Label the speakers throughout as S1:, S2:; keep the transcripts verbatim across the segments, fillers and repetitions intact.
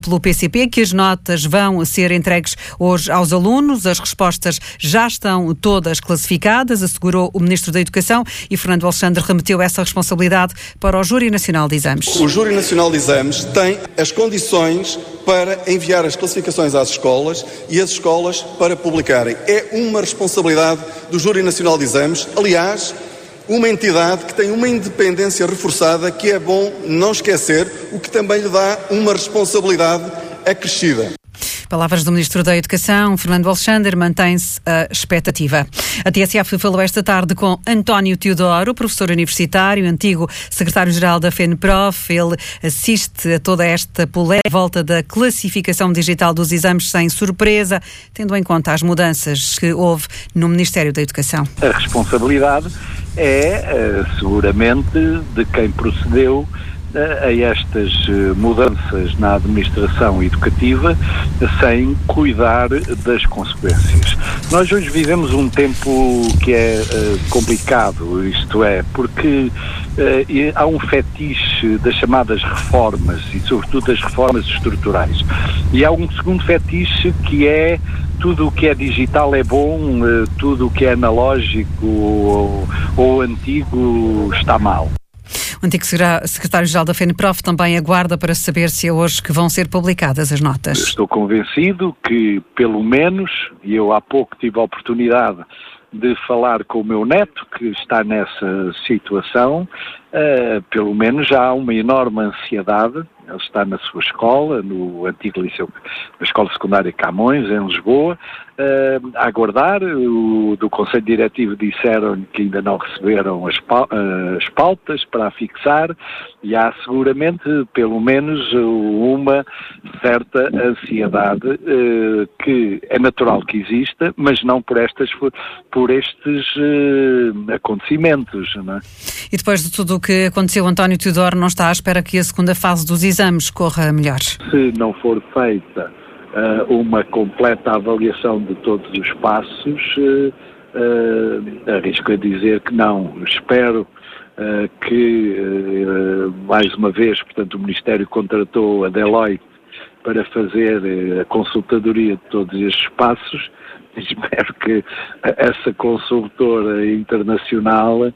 S1: pelo P C P que as notas vão ser entregues hoje aos alunos. As respostas já estão todas classificadas, assegurou o Ministro da Educação, e Fernando Alexandre remeteu essa responsabilidade para o Júri Nacional de Exames.
S2: O Júri Nacional de Exames tem as condições para enviar as classificações às escolas e as escolas para publicarem. É uma responsabilidade do Júri Nacional de Exames, aliás, uma entidade que tem uma independência reforçada, que é bom não esquecer, o que também lhe dá uma responsabilidade acrescida.
S1: Palavras do Ministro da Educação, Fernando Alexandre. Mantém-se a expectativa. A T S F falou esta tarde com António Teodoro, professor universitário, antigo secretário-geral da FENPROF. Ele assiste a toda esta polémica à volta da classificação digital dos exames sem surpresa, tendo em conta as mudanças que houve no Ministério da Educação.
S3: A responsabilidade é, seguramente, de quem procedeu a estas mudanças na administração educativa sem cuidar das consequências. Nós hoje vivemos um tempo que é uh, complicado, isto é, porque uh, há um fetiche das chamadas reformas e sobretudo das reformas estruturais. E há um segundo fetiche que é tudo o que é digital é bom, uh, tudo o que é analógico ou, ou antigo está mal.
S1: O antigo secretário-geral da FENPROF também aguarda para saber se é hoje que vão ser publicadas as notas.
S3: Estou convencido que, pelo menos, e eu há pouco tive a oportunidade de falar com o meu neto, que está nessa situação, uh, pelo menos já há uma enorme ansiedade. Ele está na sua escola, no antigo liceu, na Escola Secundária Camões, em Lisboa, uh, a aguardar. O, do Conselho Diretivo disseram que ainda não receberam as, pau, uh, as pautas para a fixar, e há seguramente, pelo menos, uma certa ansiedade uh, que é natural que exista, mas não por, estas, por estes uh, acontecimentos, não é?
S1: E depois de tudo o que aconteceu, António Teodoro não está à espera que a segunda fase dos exames corra melhor?
S3: Se não for feita uh, uma completa avaliação de todos os passos, uh, uh, arrisco a dizer que não. Espero uh, que, uh, mais uma vez, portanto, o Ministério contratou a Deloitte para fazer uh, a consultadoria de todos estes passos. Espero que essa consultora internacional uh,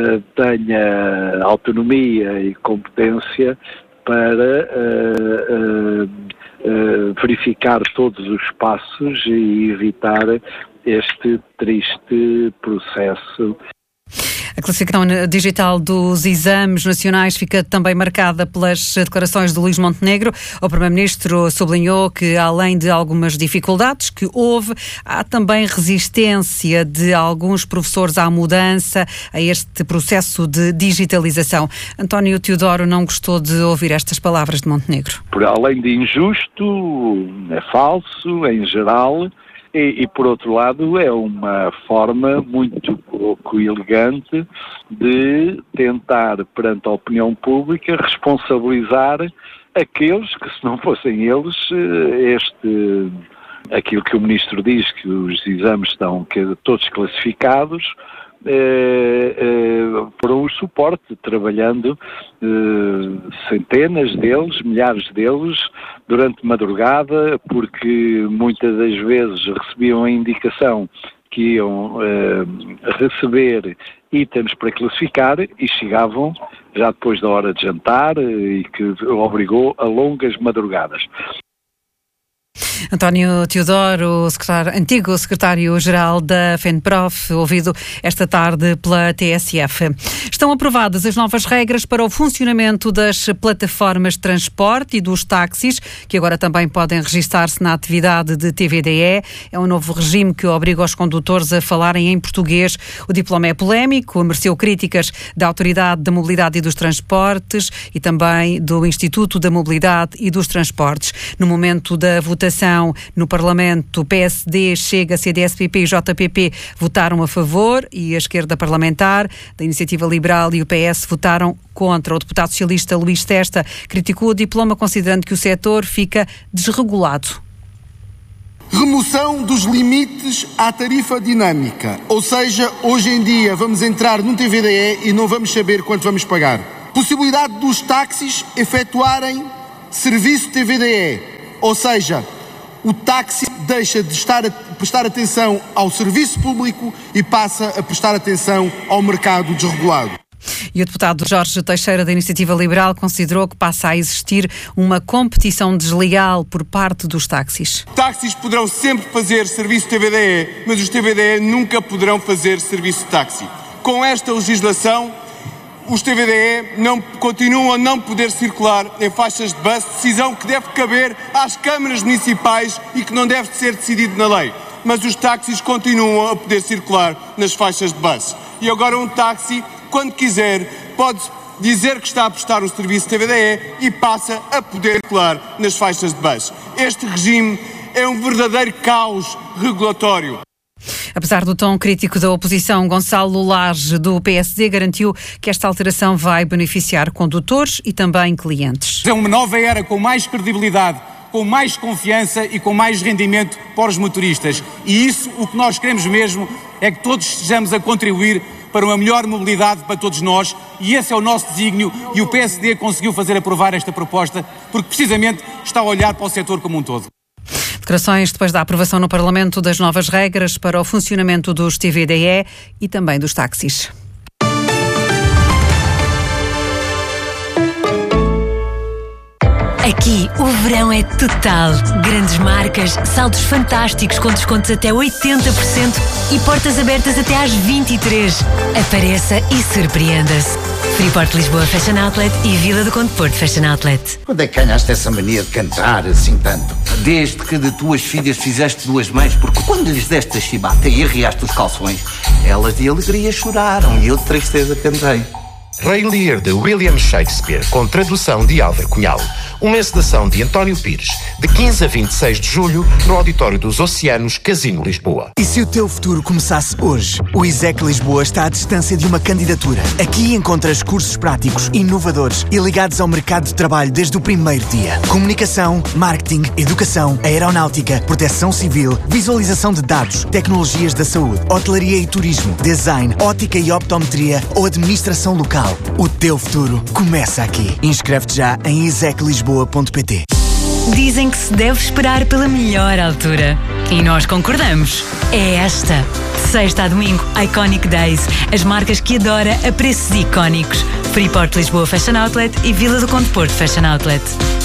S3: tenha autonomia e competência para uh, uh, uh, verificar todos os passos e evitar este triste processo.
S1: A classificação digital dos exames nacionais fica também marcada pelas declarações de Luís Montenegro. O Primeiro-Ministro sublinhou que, além de algumas dificuldades que houve, há também resistência de alguns professores à mudança, a este processo de digitalização. António Teodoro não gostou de ouvir estas palavras de Montenegro.
S3: Por além de injusto, é falso, em geral. E, e, por outro lado, é uma forma muito pouco elegante de tentar, perante a opinião pública, responsabilizar aqueles que, se não fossem eles, este, aquilo que o Ministro diz, que os exames estão todos classificados, Eh, eh, foram o suporte, trabalhando eh, centenas deles, milhares deles, durante madrugada, porque muitas das vezes recebiam a indicação que iam eh, receber itens para classificar e chegavam já depois da hora de jantar, eh, e que obrigou a longas madrugadas.
S1: António Teodoro, secretário, antigo secretário-geral da FENPROF, ouvido esta tarde pela T S F. Estão aprovadas as novas regras para o funcionamento das plataformas de transporte e dos táxis, que agora também podem registar-se na atividade de T V D E. É um novo regime que obriga os condutores a falarem em português. O diploma é polémico, mereceu críticas da Autoridade da Mobilidade e dos Transportes e também do Instituto da Mobilidade e dos Transportes. No momento da votação no Parlamento, P S D, Chega, C D S P P e J P P votaram a favor e a esquerda parlamentar da Iniciativa Liberal e o P S votaram contra. O deputado socialista Luís Testa criticou o diploma, considerando que o setor fica desregulado.
S4: Remoção dos limites à tarifa dinâmica, ou seja, hoje em dia vamos entrar num T V D E e não vamos saber quanto vamos pagar. Possibilidade dos táxis efetuarem serviço T V D E, ou seja, o táxi deixa de estar a prestar atenção ao serviço público e passa a prestar atenção ao mercado desregulado.
S1: E o deputado Jorge Teixeira, da Iniciativa Liberal, considerou que passa a existir uma competição desleal por parte dos táxis.
S4: Táxis poderão sempre fazer serviço T V D E, mas os T V D E nunca poderão fazer serviço de táxi. Com esta legislação, os T V D E não, continuam a não poder circular em faixas de bus, decisão que deve caber às câmaras municipais e que não deve ser decidido na lei. Mas os táxis continuam a poder circular nas faixas de bus. E agora um táxi, quando quiser, pode dizer que está a prestar um serviço T V D E e passa a poder circular nas faixas de bus. Este regime é um verdadeiro caos regulatório.
S1: Apesar do tom crítico da oposição, Gonçalo Laje, do P S D, garantiu que esta alteração vai beneficiar condutores e também clientes.
S5: É uma nova era com mais credibilidade, com mais confiança e com mais rendimento para os motoristas. E isso, o que nós queremos mesmo, é que todos estejamos a contribuir para uma melhor mobilidade para todos nós, e esse é o nosso desígnio, e o P S D conseguiu fazer aprovar esta proposta porque precisamente está a olhar para o setor como um todo.
S1: Declarações depois da aprovação no Parlamento das novas regras para o funcionamento dos T V D E e também dos táxis.
S6: Aqui o verão é total. Grandes marcas, saldos fantásticos com descontos até oitenta por cento e portas abertas até às vinte e três. Apareça e surpreenda-se. Freeport Lisboa Fashion Outlet e Vila do Conde Porto Fashion Outlet.
S7: Quando é que ganhaste essa mania de cantar assim tanto? Desde que de tuas filhas fizeste duas mães, porque quando lhes deste a chibata e arriaste os calções, elas de alegria choraram e eu de tristeza cantei.
S8: Rei Lear, de William Shakespeare, com tradução de Álvaro Cunhal. Uma encenação de António Pires, de quinze a vinte e seis de julho, no Auditório dos Oceanos, Casino Lisboa.
S9: E se o teu futuro começasse hoje? O I S E C Lisboa está à distância de uma candidatura. Aqui encontras cursos práticos, inovadores e ligados ao mercado de trabalho desde o primeiro dia. Comunicação, marketing, educação, aeronáutica, proteção civil, visualização de dados, tecnologias da saúde, hotelaria e turismo, design, ótica e optometria ou administração local. O teu futuro começa aqui. Inscreve-te já em isec lisboa ponto pt.
S6: Dizem que se deve esperar pela melhor altura. E nós concordamos. É esta. De sexta a domingo, Iconic Days. As marcas que adora a preços icónicos. Freeport Lisboa Fashion Outlet e Vila do Conde Porto Fashion Outlet.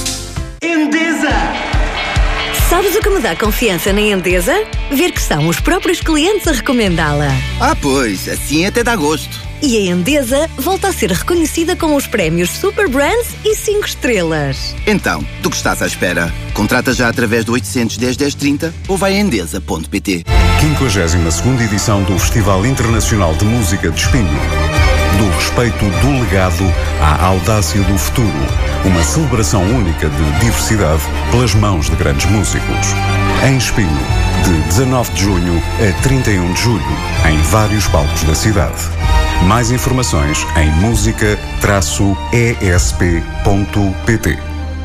S10: Endesa! Sabes o que me dá confiança na Endesa? Ver que são os próprios clientes a recomendá-la.
S11: Ah, pois, assim até dá gosto.
S10: E a Endesa volta a ser reconhecida com os prémios Super Brands e cinco estrelas.
S11: Então, do que estás à espera? Contrata já através do oitocentos, dez, dez, trinta ou vai a endesa ponto pt.
S12: quinquagésima segunda edição do Festival Internacional de Música de Espinho. Do respeito do legado à audácia do futuro. Uma celebração única de diversidade pelas mãos de grandes músicos. Em Espinho, de dezanove de junho a trinta e um de julho, em vários palcos da cidade. Mais informações em música traço e s p ponto p t.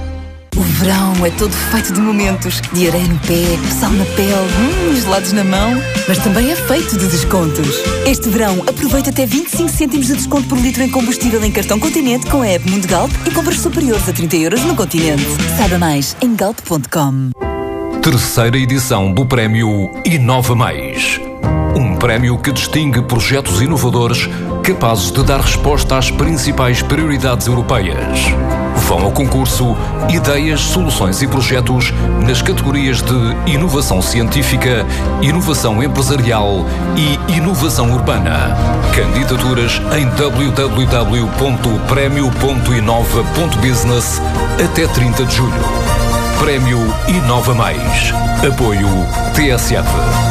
S13: O verão é todo feito de momentos, de areia no pé, sal na pele, hum, gelados na mão, mas também é feito de descontos. Este verão, aproveita até vinte e cinco cêntimos de desconto por litro em combustível em cartão Continente com a app Mundo Galp e compras superiores a trinta euros no Continente. Saiba mais em galp ponto com.
S14: Terceira edição do Prémio Inova Mais. Um prémio que distingue projetos inovadores capazes de dar resposta às principais prioridades europeias. Vão ao concurso ideias, soluções e projetos nas categorias de inovação científica, inovação empresarial e inovação urbana. Candidaturas em w w w ponto prémio ponto inova ponto business até trinta de julho. Prémio Inova Mais. Apoio T S F.